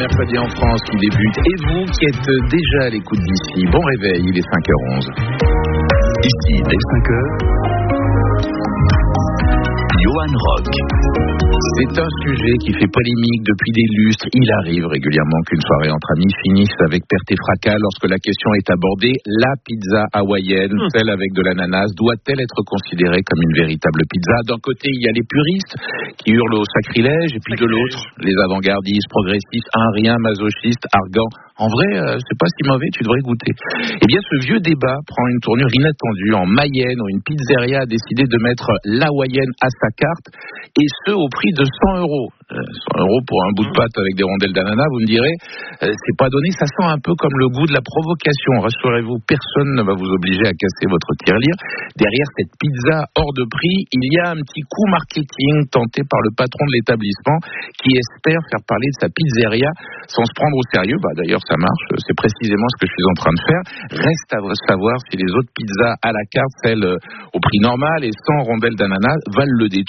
mercredi en France qui débute. Et vous qui êtes déjà à l'écoute d'ici, bon réveil, il est 5h11. Ici, dès 5h, Johan Rock. C'est un sujet qui fait polémique depuis des lustres. Il arrive régulièrement qu'une soirée entre amis finisse avec perte et fracas lorsque la question est abordée. La pizza hawaïenne, celle avec de l'ananas, doit-elle être considérée comme une véritable pizza? D'un côté, il y a les puristes qui hurlent au sacrilège, et puis de l'autre, les avant-gardistes, progressistes, un rien, masochistes, argants. En vrai, c'est pas si mauvais, tu devrais goûter. Eh bien, ce vieux débat prend une tournure inattendue. En Mayenne, où une pizzeria a décidé de mettre l'hawaïenne à sa carte, et ce, au prix de 100 €. 100 € pour un bout de pâte avec des rondelles d'ananas, vous me direz, c'est pas donné, ça sent un peu comme le goût de la provocation. Rassurez-vous, personne ne va vous obliger à casser votre tirelire. Derrière cette pizza hors de prix, il y a un petit coup marketing tenté par le patron de l'établissement qui espère faire parler de sa pizzeria sans se prendre au sérieux. D'ailleurs, ça marche, c'est précisément ce que je suis en train de faire. Reste à savoir si les autres pizzas à la carte, celles au prix normal et sans rondelles d'ananas, valent le détour.